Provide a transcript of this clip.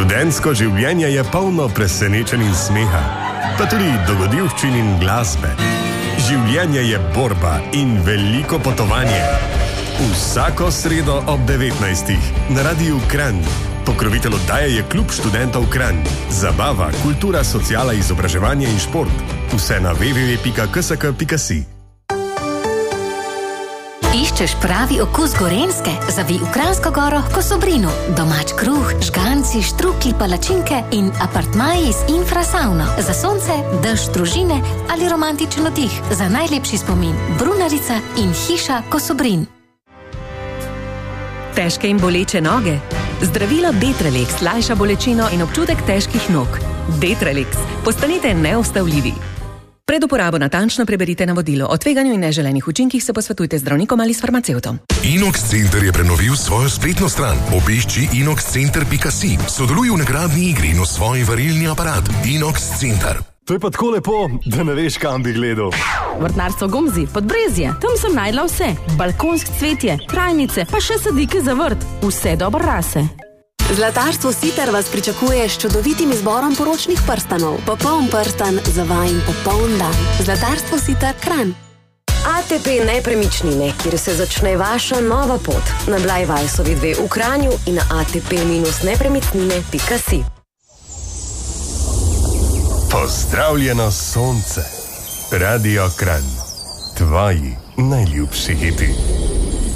Študentsko življenje je polno presenečenj in smeha, pa tudi dogodivščin in glasbe. Življenje je borba in veliko potovanje. Vsako sredo ob 19. na Radiu Kranj. Pokrovitelj oddaje je Klub študentov Kranj. Zabava, kultura, sociala, izobraževanje in šport. Vse na www.ksk.si. Iščeš pravi okus Gorenjske? Zavij v Kranjsko Goro k Kosobrinu. Domač kruh, žganci, štruklji, palačinke in apartmaji z infrasavno. Za sonce, dež, družine ali romantičen oddih. Za najlepši spomin Brunarica in hiša Kosobrin. Težke in boleče noge? Zdravilo Detralex lajša bolečino in občutek težkih nog. Detralex. Postanite neustavljivi. Pred uporabo natančno preberite navodilo. O tveganju in neželenih učinkih se posvetujte z zdravnikom ali s farmacevtom. Inox Center je prenovil svojo spletno stran. Obišči inoxcenter.si. Sodeluj v nagradni igri in osvoji varilni aparat. Inox Center. To je pa tako lepo, da ne veš, kam bi gledal. Vrtnarstvo Gomzi, Podbrezje. Tam sem najdla vse. Balkonsk cvetje, trajnice, pa še sadike za vrt. Vse dobre rase. Zlatarstvo Sitar vas pričakuje s čudovitim izborom poročnih prstanov. Popoln prstan za vajin popoln dan. Zlatarstvo Sitar Kranj. ATP Nepremičnine, kjer se začne vaša nova pot. Na Blajvajsovi 2 v Kranju in na atp-nepremičnine.si. Pozdravljeno sonce. Radio Kranj. Tvoji najljubši hiti.